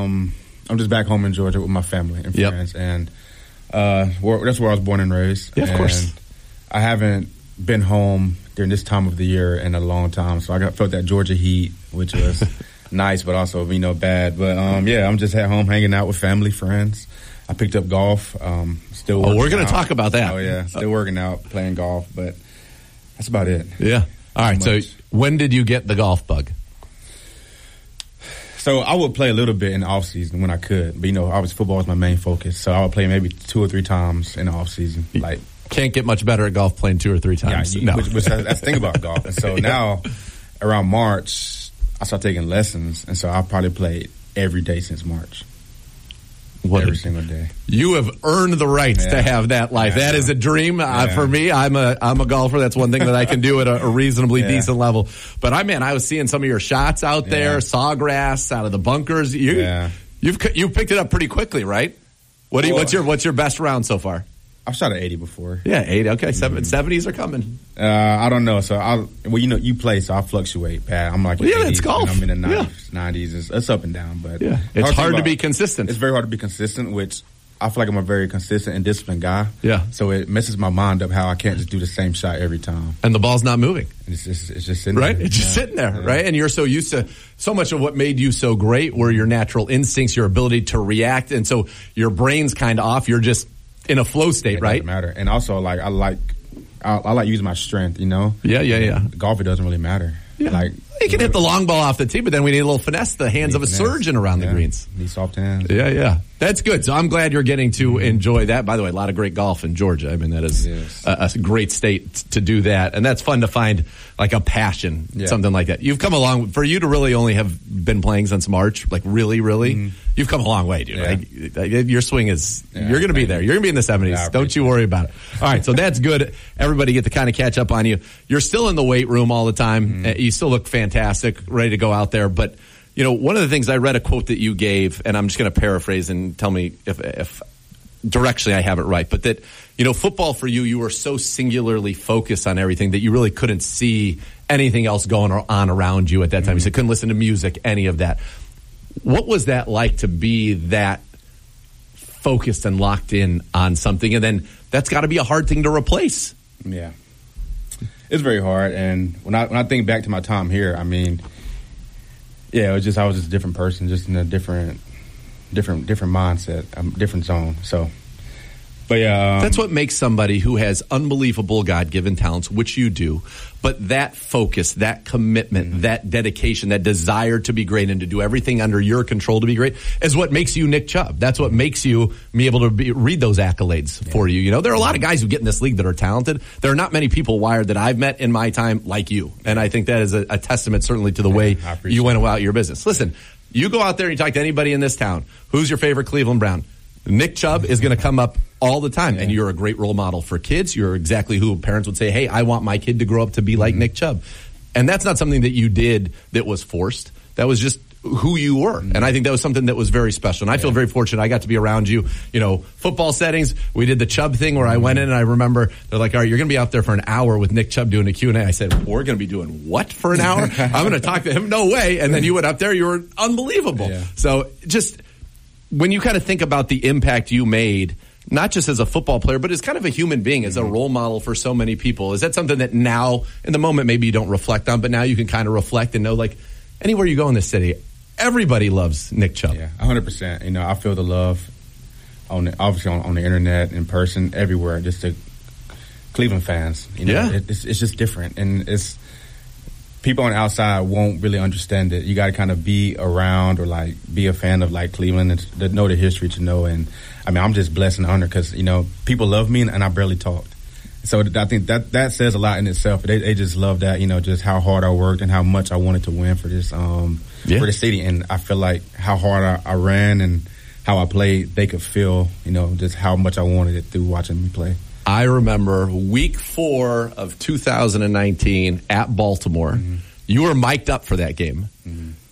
I'm just back home in Georgia with my family and friends, and that's where I was born and raised. Yeah, of course. I haven't been home during this time of the year in a long time, so I felt that Georgia heat, which was nice, but also bad. But I'm just at home hanging out with family, friends. I picked up golf. Still. We're going to talk about that. Oh yeah, still working out, playing golf, but that's about it. Yeah. All right. So when did you get the golf bug? So I would play a little bit in the off season when I could, but obviously football was my main focus. So I would play maybe 2 or 3 times in the off season. Like, can't get much better at golf playing 2 or 3 times. Yeah, which that's the thing about golf. And so now, around March, I started taking lessons, and so I probably played every day since March. Every single day. You have earned the rights to have that life. That is a dream for me. I'm a golfer. That's one thing that I can do at a reasonably decent level. But I was seeing some of your shots out there, sawgrass out of the bunkers. You've picked it up pretty quickly, right? What's your best round so far? I've shot at 80 before. Yeah, 80. Okay, 70s are coming. I don't know. So you play, so I fluctuate, Pat. I'm like, it's golf. I'm in the 90s. It's up and down, but it's hard to be consistent. It's very hard to be consistent, which I feel like I'm a very consistent and disciplined guy. Yeah. So it messes my mind up how I can't just do the same shot every time. And the ball's not moving. It's just sitting right? there. It's just sitting there, right? And you're so used to so much of what made you so great were your natural instincts, your ability to react, and so your brain's kind of off. You're just in a flow state, right? It doesn't matter. And also, I like using my strength, Yeah. Golf, it doesn't really matter. Yeah. Like, you can hit the long ball off the tee, but then we need a little finesse, the hands of a surgeon around the greens. Need soft hands. Yeah. That's good. So I'm glad you're getting to enjoy that. By the way, a lot of great golf in Georgia. I mean, that is a great state to do that. And that's fun to find like a passion, something like that. You've come along, for you to really only have been playing since March, like really, you've come a long way, dude. Yeah. Like, your swing is, you're going to be there. You're going to be in the 70s. Don't you worry about it. All right. So that's good. Everybody get to kind of catch up on you. You're still in the weight room all the time. You still look fantastic, ready to go out there. But, one of the things, I read a quote that you gave, and I'm just going to paraphrase and tell me if directionally I have it right, but that, football for you were so singularly focused on everything that you really couldn't see anything else going on around you at that time. You said couldn't listen to music, any of that. What was that like to be that focused and locked in on something? And then that's got to be a hard thing to replace. Yeah. It's very hard. And when I think back to my time here, I mean, I was just a different person, just in a different mindset, different zone. So, but that's what makes somebody who has unbelievable God-given talents, which you do, but that focus, that commitment, that dedication, that desire to be great and to do everything under your control to be great is what makes you Nick Chubb. That's what makes you be able to read those accolades for you. There are a lot of guys who get in this league that are talented. There are not many people wired that I've met in my time like you, and I think that is a testament certainly to the way you went about your business. Listen, you go out there and you talk to anybody in this town. Who's your favorite Cleveland Brown? Nick Chubb is going to come up all the time, and you're a great role model for kids. You're exactly who parents would say, hey, I want my kid to grow up to be like Nick Chubb. And that's not something that you did that was forced. That was just who you were. And I think that was something that was very special. And I feel very fortunate I got to be around you. Football settings, we did the Chubb thing where I went in and I remember they're like, all right, you're going to be out there for an hour with Nick Chubb doing a Q&A. I said, we're going to be doing what for an hour? I'm going to talk to him? No way. And then you went up there, you were unbelievable. Yeah. So just when you kind of think about the impact you made, not just as a football player, but as kind of a human being, as a role model for so many people, is that something that now, in the moment, maybe you don't reflect on, but now you can kind of reflect and know, like, anywhere you go in this city, everybody loves Nick Chubb. Yeah, 100%. I feel the love obviously on the internet, in person, everywhere, just to Cleveland fans. It's just different. And it's people on the outside won't really understand it. You got to kind of be around or like be a fan of like Cleveland and to know the history to know. And I mean, I'm just blessed and honored because people love me and I barely talked. So I think that says a lot in itself. They just love that, just how hard I worked and how much I wanted to win for this for the city. And I feel like how hard I ran and how I played, they could feel, just how much I wanted it through watching me play. I remember week 4 of 2019 at Baltimore. Mm-hmm. You were mic'd up for that game. Mm-hmm.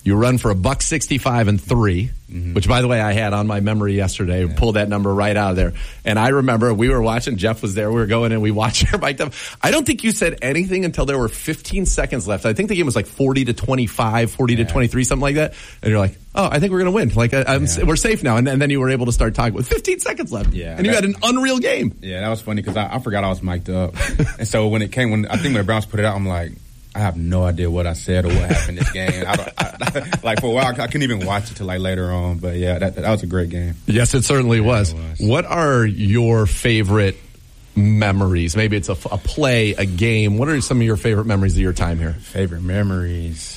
You run for $165 and 3, which, by the way, I had on my memory yesterday. Yeah. Pulled that number right out of there. And I remember we were watching. Jeff was there. We were going and we watched everybody. I don't think you said anything until there were 15 seconds left. I think the game was like 40-25, 40-23, something like that. And you're like, oh, I think we're going to win. Like, we're safe now. And then you were able to start talking with 15 seconds left. Yeah, and you had an unreal game. Yeah, that was funny because I forgot I was mic'd up. And so when the Browns put it out, I'm like, I have no idea what I said or what happened this game. Like for a while, I couldn't even watch it till like later on. But yeah, that was a great game. Yes, it certainly was. What are your favorite memories? Maybe it's a play, a game. What are some of your favorite memories of your time here? Favorite memories?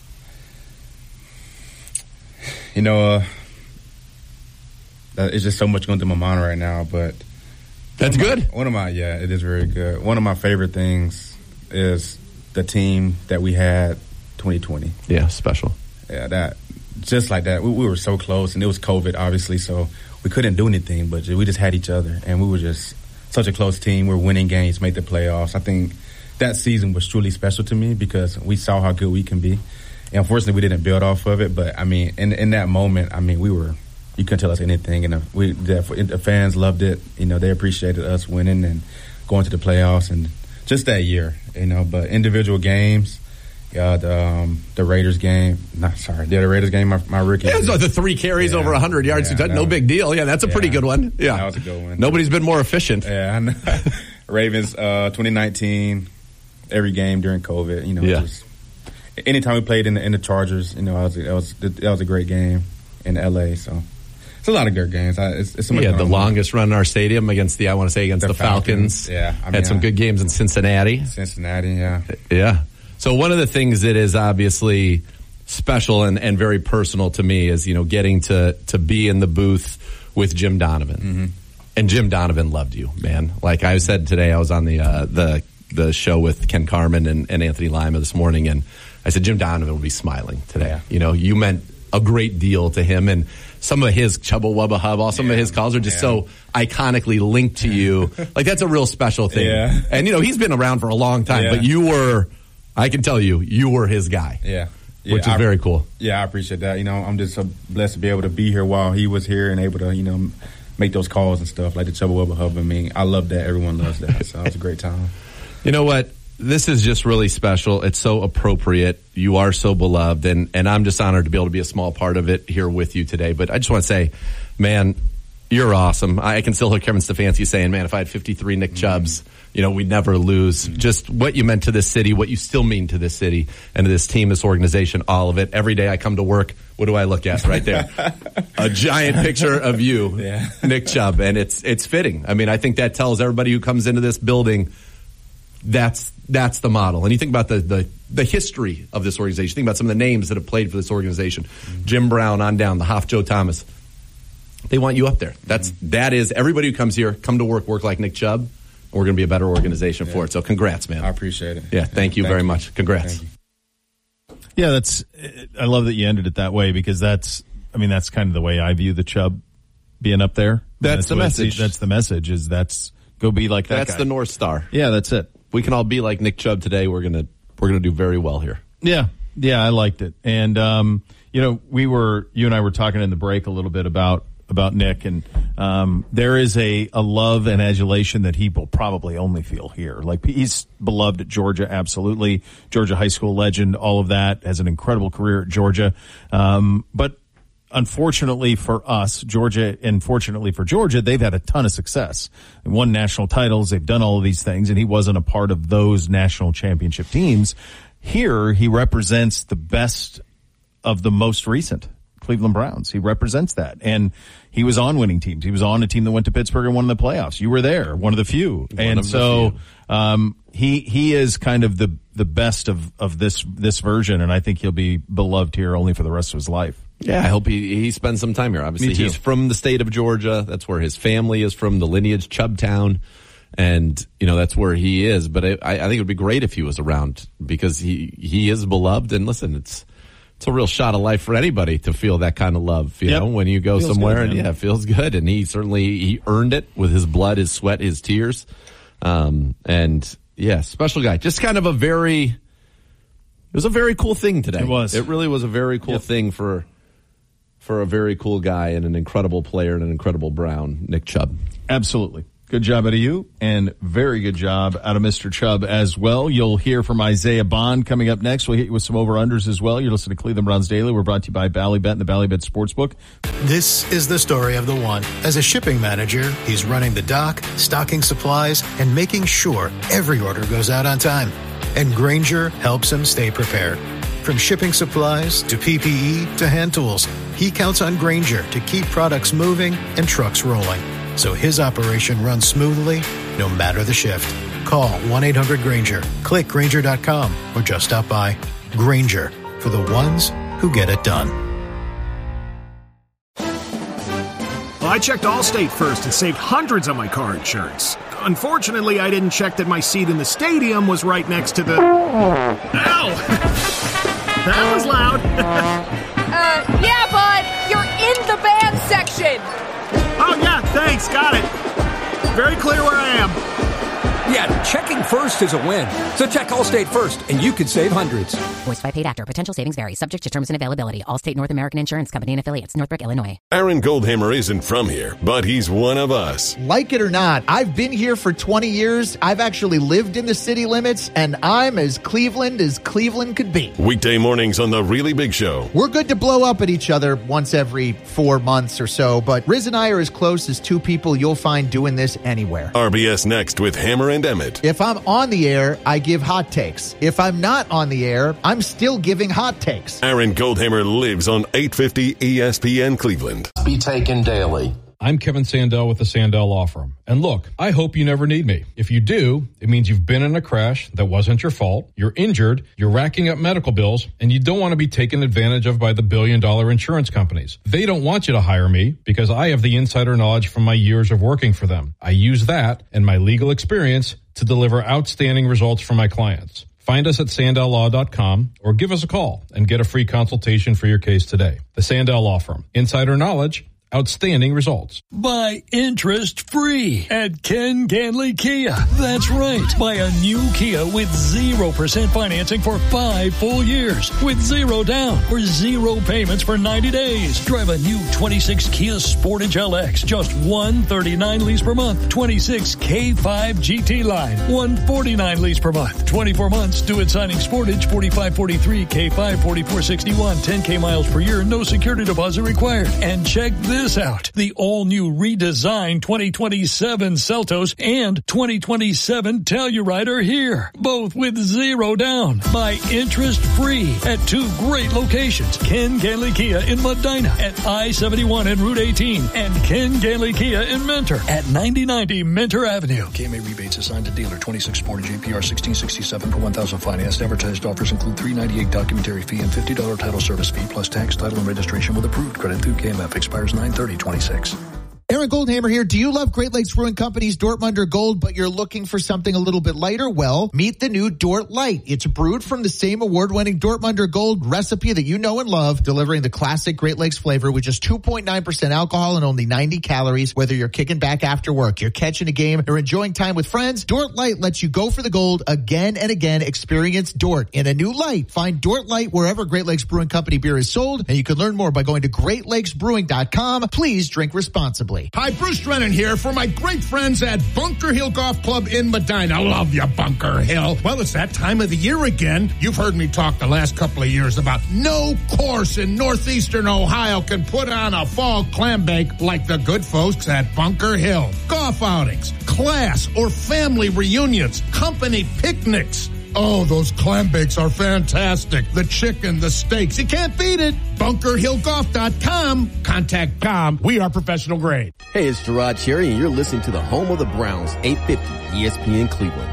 You know, it's just so much going through my mind right now. But that's good. It is very good. One of my favorite things is the team that we had 2020. Yeah, special. Yeah, that just like that. We were so close, and it was COVID, obviously, so we couldn't do anything, but we just had each other, and we were just such a close team. We're winning games, made the playoffs. I think that season was truly special to me because we saw how good we can be. And unfortunately, we didn't build off of it, but, I mean, in that moment, I mean, you couldn't tell us anything, and the fans loved it. You know, they appreciated us winning and going to the playoffs, and just that year, you know. But individual games, the Raiders game. The Raiders game, my rookie. Yeah, so the 3 carries over 100 yards. Yeah, no big deal. Yeah, that's a pretty good one. Yeah, that was a good one. Nobody's been more efficient. Yeah, I know. Ravens 2019, every game during COVID. You know, just anytime we played in the Chargers, you know, that was a great game in LA. So. It's a lot of good games. It's so much the longest run in our stadium against the Falcons. Yeah. Had some good games in Cincinnati. Yeah. Yeah. So one of the things that is obviously special and very personal to me is, you know, getting to be in the booth with Jim Donovan. Mm-hmm. And Jim Donovan loved you, man. Like I said today, I was on the show with Ken Carman and Anthony Lima this morning, and I said Jim Donovan will be smiling today. Yeah. You know, you meant a great deal to him, and some of his Chubba Wubba Hub, some of his calls are just so iconically linked to you. Like, that's a real special thing. Yeah. And, you know, he's been around for a long time, but I can tell you were his guy. Yeah. Which is very cool. Yeah, I appreciate that. You know, I'm just so blessed to be able to be here while he was here and able to, you know, make those calls and stuff like the Chubba Wubba Hub. I mean, I love that. Everyone loves that. So it was a great time. You know what? This is just really special. It's so appropriate. You are so beloved, and I'm just honored to be able to be a small part of it here with you today. But I just want to say, man, you're awesome. I can still hear Kevin Stefanski saying, man, if I had 53 Nick Chubbs, you know, we'd never lose. Just what you meant to this city, what you still mean to this city and to this team, this organization, all of it. Every day I come to work, what do I look at right there? A giant picture of you, Nick Chubb, and it's fitting. I mean, I think that tells everybody who comes into this building that's the model. And you think about the history of this organization. Think about some of the names that have played for this organization. Jim Brown on down, the Hoff, Joe Thomas. They want you up there. That is everybody who comes here, come to work like Nick Chubb. And we're going to be a better organization for it. So congrats, man. I appreciate it. Yeah, thank you very much. Congrats. Yeah, I love that you ended it that way because that's kind of the way I view the Chubb being up there. That's the message. That's the message go be like that That's guy. The North Star. Yeah, that's it. We can all be like Nick Chubb today. We're gonna do very well here. Yeah, I liked it. And you know, you and I were talking in the break a little bit about Nick, and there is a love and adulation that he will probably only feel here. Like, he's beloved at Georgia, absolutely. Georgia high school legend, all of that. Has an incredible career at Georgia, but unfortunately for us, Georgia, and fortunately for Georgia, they've had a ton of success. They won national titles. They've done all of these things, and he wasn't a part of those national championship teams. Here, he represents the best of the most recent Cleveland Browns. He represents that. And he was on winning teams. He was on a team that went to Pittsburgh and won the playoffs. You were there, one of the few. He is kind of the best of this version, and I think he'll be beloved here only for the rest of his life. Yeah, I hope he spends some time here. Obviously, he's from the state of Georgia. That's where his family is from, the lineage Chubbtown. And, you know, that's where he is. But I think it would be great if he was around because he is beloved. And listen, it's a real shot of life for anybody to feel that kind of love, you know, when you go somewhere good, and it feels good. And he earned it with his blood, his sweat, his tears. And yeah, special guy. Just kind of a very It was a very cool thing today. It was. It really was a very cool thing for a very cool guy and an incredible player and an incredible Brown, Nick Chubb. Absolutely. Good job out of you, and very good job out of Mr. Chubb as well. You'll hear from Isaiah Bond coming up next. We'll hit you with some over-unders as well. You're listening to Cleveland Browns Daily. We're brought to you by Ballybet and the Ballybet Sportsbook. This is the story of the one. As a shipping manager, he's running the dock, stocking supplies, and making sure every order goes out on time. And Grainger helps him stay prepared. From shipping supplies to PPE to hand tools, he counts on Grainger to keep products moving and trucks rolling, so his operation runs smoothly no matter the shift. Call 1-800-GRAINGER, click Grainger.com, or just stop by. Grainger, for the ones who get it done. Well, I checked Allstate first and saved hundreds on my car insurance. Unfortunately, I didn't check that my seat in the stadium was right next to the... Ow! That was loud. Yeah, bud, you're in the band section. Oh, yeah, thanks, got it. Very clear where I am. Yeah, checking first is a win. So check Allstate first, and you could save hundreds. Voiced by paid actor. Potential savings vary. Subject to terms and availability. Allstate North American Insurance Company and affiliates. Northbrook, Illinois. Aaron Goldhammer isn't from here, but he's one of us. Like it or not, I've been here for 20 years. I've actually lived in the city limits, and I'm as Cleveland could be. Weekday mornings on The Really Big Show. We're good to blow up at each other once every 4 months or so, but Riz and I are as close as two people you'll find doing this anywhere. RBS next with Hammer and Emmett. If I'm on the air, I give hot takes. If I'm not on the air, I'm still giving hot takes. Aaron Goldhammer lives on 850 ESPN Cleveland. Be taken daily. I'm Kevin Sandell with the Sandell Law Firm. And look, I hope you never need me. If you do, it means you've been in a crash that wasn't your fault, you're injured, you're racking up medical bills, and you don't want to be taken advantage of by the billion-dollar insurance companies. They don't want you to hire me because I have the insider knowledge from my years of working for them. I use that and my legal experience to deliver outstanding results for my clients. Find us at SandellLaw.com or give us a call and get a free consultation for your case today. The Sandell Law Firm. Insider knowledge, outstanding results. Buy interest-free at Ken Ganley Kia. That's right. Buy a new Kia with 0% financing for 5 full years, with 0 down or 0 payments for 90 days. Drive a new 26 Kia Sportage LX, just $139 lease per month. 26 K5 GT line, $149 lease per month. 24 months, due at signing Sportage, $45.43, K5 $44.61, 10K miles per year, no security deposit required. And check this out. The all-new redesigned 2027 Seltos and 2027 Telluride are here, both with 0 down. Buy interest-free at 2 great locations. Ken Ganley Kia in Medina at I-71 and Route 18, and Ken Ganley Kia in Mentor at 9090 Mentor Avenue. KMA rebates assigned to dealer. 26 Sportage APR 1667 per 1,000 financed. Advertised offers include $398 documentary fee and $50 title service fee plus tax, title, and registration with approved credit through KMF. Expires 9/30/26. Aaron Goldhammer here. Do you love Great Lakes Brewing Company's Dortmunder Gold, but you're looking for something a little bit lighter? Well, meet the new Dort Light. It's brewed from the same award-winning Dortmunder Gold recipe that you know and love, delivering the classic Great Lakes flavor with just 2.9% alcohol and only 90 calories. Whether you're kicking back after work, you're catching a game, or enjoying time with friends, Dort Light lets you go for the gold again and again. Experience Dort in a new light. Find Dort Light wherever Great Lakes Brewing Company beer is sold, and you can learn more by going to GreatLakesBrewing.com. Please drink responsibly. Hi, Bruce Drennan here for my great friends at Bunker Hill Golf Club in Medina. Love you, Bunker Hill. Well, it's that time of the year again. You've heard me talk the last couple of years about no course in northeastern Ohio can put on a fall clam bake like the good folks at Bunker Hill. Golf outings, class or family reunions, company picnics. Oh, those clam bakes are fantastic. The chicken, the steaks, you can't beat it. BunkerHillGolf.com. Contact Tom. We are professional grade. Hey, it's Gerard Cherry, and you're listening to the home of the Browns, 850 ESPN Cleveland.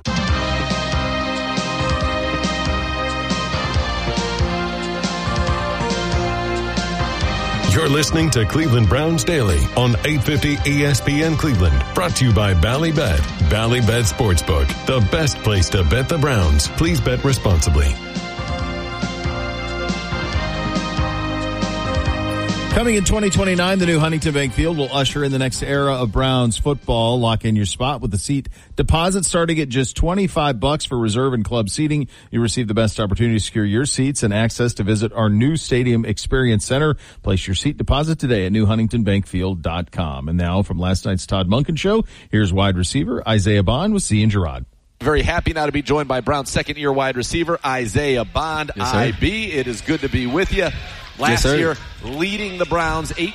You're listening to Cleveland Browns Daily on 850 ESPN Cleveland. Brought to you by Ballybet. Ballybet Sportsbook, the best place to bet the Browns. Please bet responsibly. Coming in 2029, the new Huntington Bank Field will usher in the next era of Browns football. Lock in your spot with the seat deposit starting at just $25 for reserve and club seating. You receive the best opportunity to secure your seats and access to visit our new Stadium Experience Center. Place your seat deposit today at newhuntingtonbankfield.com. And now from last night's Todd Monken Show, here's wide receiver Isaiah Bond with C and Gerard. Very happy now to be joined by Brown's second-year wide receiver, Isaiah Bond. Yes, IB, it is good to be with you. Last year, leading the Browns